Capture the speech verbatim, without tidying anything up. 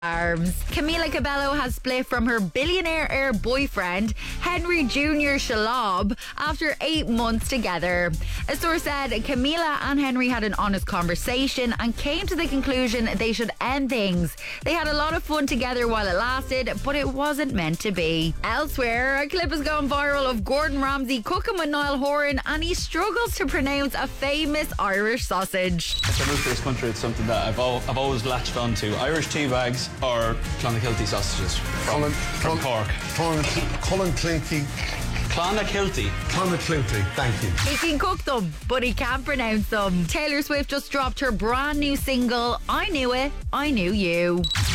Arms. Camila Cabello has split from her billionaire heir boyfriend, Henry Junior Shalhoub, after eight months together. A source said Camila and Henry had an honest conversation and came to the conclusion they should end things. They had a lot of fun together while it lasted, but it wasn't meant to be. Elsewhere, a clip has gone viral of Gordon Ramsay cooking with Niall Horan, and he struggles to pronounce a famous Irish sausage. If I moved to this country, it's something that I've, al- I've always latched on to. Irish tea bags or Clonakilty sausages from, Colin, from Cork. Colin, Colin Clinky. Clonakilty. Clonakilty, thank you. He can cook them, but he can't pronounce them. Taylor Swift just dropped her brand new single, I Knew It, I Knew You.